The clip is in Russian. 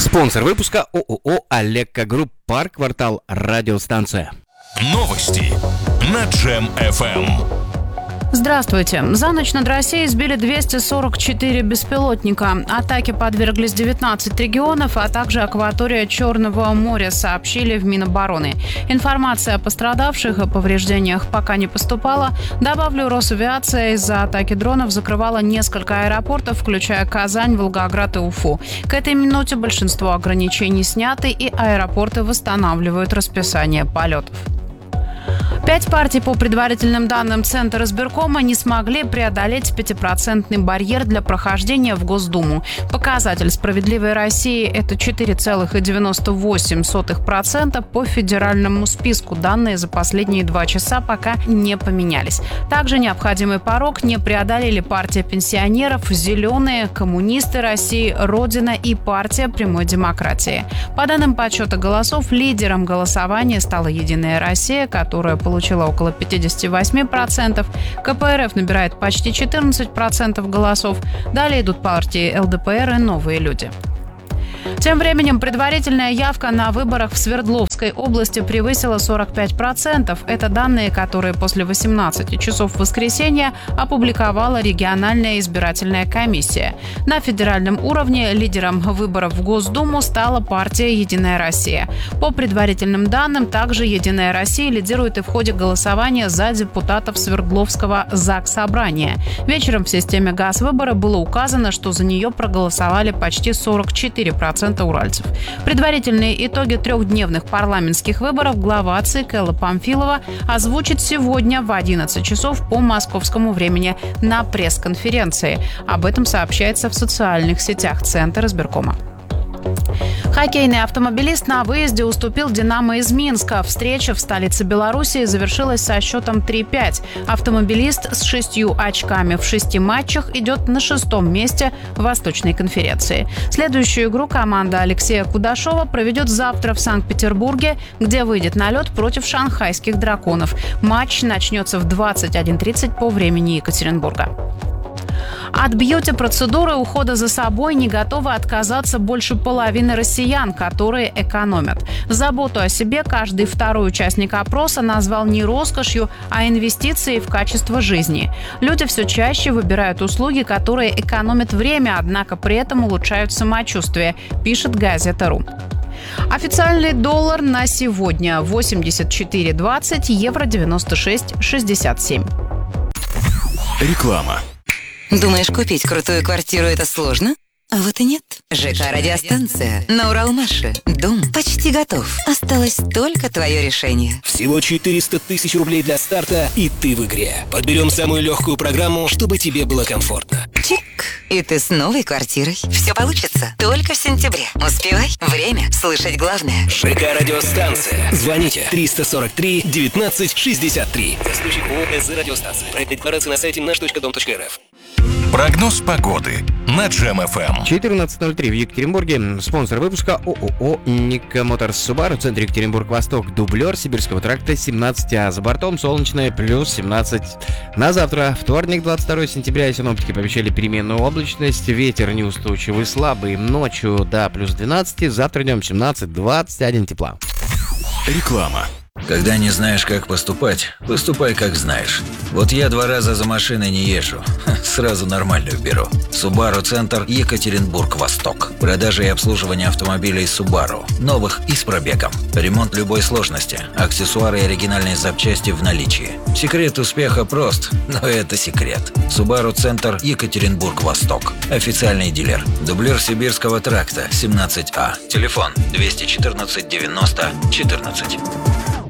Спонсор выпуска ООО «Алекко Групп», парк, квартал, радиостанция. Новости на Джем FM. Здравствуйте. За ночь над Россией сбили 244 беспилотника. Атаке подверглись 19 регионов, а также акватория Черного моря, сообщили в Минобороны. Информация о пострадавших и повреждениях пока не поступала. Добавлю, Росавиация из-за атаки дронов закрывала несколько аэропортов, включая Казань, Волгоград и Уфу. К этой минуте большинство ограничений сняты, и аэропорты восстанавливают расписание полетов. 5 партий, по предварительным данным Центра избиркома, не смогли преодолеть 5% барьер для прохождения в Госдуму. Показатель «Справедливой России» – это 4,98% по федеральному списку. Данные за последние 2 часа пока не поменялись. Также необходимый порог не преодолели партия пенсионеров, «Зеленые», коммунисты России, Родина и партия прямой демократии. По данным подсчета голосов, лидером голосования стала «Единая Россия», которая получила около 58%. КПРФ набирает почти 14% голосов. Далее идут партии ЛДПР и «Новые люди». Тем временем предварительная явка на выборах в Свердловской области превысила 45%. Это данные, которые после 18 часов воскресенья опубликовала региональная избирательная комиссия. На федеральном уровне лидером выборов в Госдуму стала партия «Единая Россия». По предварительным данным, также «Единая Россия» лидирует и в ходе голосования за депутатов Свердловского Заксобрания. Вечером в системе «Газвыборы» было указано, что за нее проголосовали почти 44% уральцев. Предварительные итоги 3-дневных парламентских выборов глава ЦИК Элла Памфилова озвучит сегодня в 11 часов по московскому времени на пресс-конференции. Об этом сообщается в социальных сетях Центра избиркома. Хоккейный автомобилист на выезде уступил «Динамо» из Минска. Встреча в столице Белоруссии завершилась со счетом 3-5. Автомобилист с 6 очками в 6 матчах идет на 6-м месте в Восточной конференции. Следующую игру команда Алексея Кудашова проведет завтра в Санкт-Петербурге, где выйдет на лед против шанхайских драконов. Матч начнется в 21:30 по времени Екатеринбурга. От бьюти-процедуры ухода за собой не готовы отказаться больше половины россиян, которые экономят. Заботу о себе каждый второй участник опроса назвал не роскошью, а инвестицией в качество жизни. Люди все чаще выбирают услуги, которые экономят время, однако при этом улучшают самочувствие, пишет газета.ру. Официальный доллар на сегодня 84,20, евро 96,67. Реклама. Думаешь, купить крутую квартиру – это сложно? А вот и нет. ЖК «Радиостанция» на Уралмаше. Дом почти готов. Осталось только твое решение. Всего 400 тысяч рублей для старта, и ты в игре. Подберем самую легкую программу, чтобы тебе было комфортно. Чик! И ты с новой квартирой. Все получится только в сентябре. Успевай. Время слышать главное. ЖК «Радиостанция». Звоните 343 19 63. Застройщик ООО «СЗ Радиостанция». Проект декларации на сайте наш.дом.рф. Прогноз погоды на Джем FM. 14:03 в Екатеринбурге. Спонсор выпуска ООО «Ника Моторс Субару». Центр Екатеринбург-Восток. Дублер Сибирского тракта 17, а за бортом солнечное плюс 17. На завтра, вторник, 22 сентября, синоптики пообещали переменную облачность. Ветер неустойчивый, слабый. Ночью до плюс 12. Завтра днем 17-21 тепла. Реклама. Когда не знаешь, как поступать, поступай, как знаешь. Вот я 2 раза за машиной не езжу. Сразу нормальную беру. Subaru Центр, Екатеринбург-Восток. Продажа и обслуживание автомобилей Subaru. Новых и с пробегом. Ремонт любой сложности. Аксессуары и оригинальные запчасти в наличии. Секрет успеха прост, но это секрет. Subaru Центр, Екатеринбург-Восток. Официальный дилер. Дублер Сибирского тракта, 17А. Телефон 214 90 14.